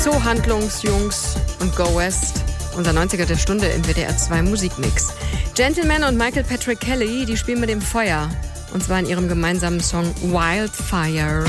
So, Handlungsjungs und Go West. Unser 90er der Stunde im WDR 2 Musikmix. Gentleman und Michael Patrick Kelly, die spielen mit dem Feuer. Und zwar in ihrem gemeinsamen Song Wildfire.